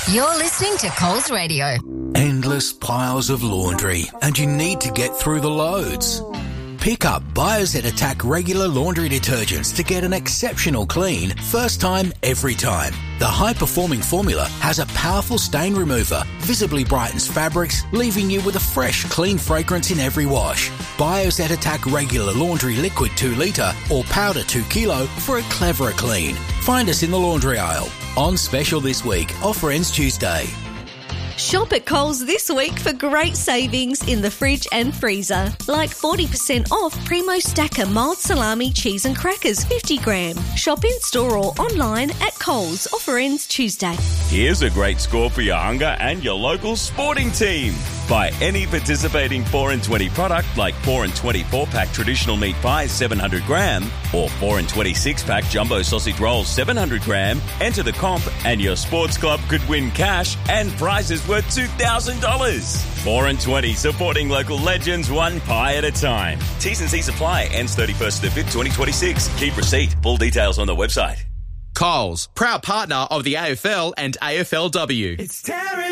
You're listening to Coles Radio. Endless piles of laundry, and you need to get through the loads. Pick up Bioset Attack regular laundry detergents to get an exceptional clean, first time, every time. The high-performing formula has a powerful stain remover, visibly brightens fabrics, leaving you with a fresh, clean fragrance in every wash. Bioset Attack regular laundry liquid 2 litre or powder 2 kilo for a cleverer clean. Find us in the laundry aisle. On special this week. Offer ends Tuesday. Shop at Coles this week for great savings in the fridge and freezer. Like 40% off Primo Stacker mild salami, cheese and crackers 50 gram. Shop in store or online at Coles. Offer ends Tuesday. Here's a great score for your hunger and your local sporting team. Buy any participating 4 and 20 product like 4 and 24 pack traditional meat pie 700 gram or 4 and 26 pack jumbo sausage rolls 700 gram. Enter the comp and your sports club could win cash and prizes worth $2,000. 4 and 20, supporting local legends one pie at a time. T's and C's apply. Ends 31st of the 5th, 2026. Keep receipt. Full details on the website. Coles, proud partner of the AFL and AFLW. It's Terry.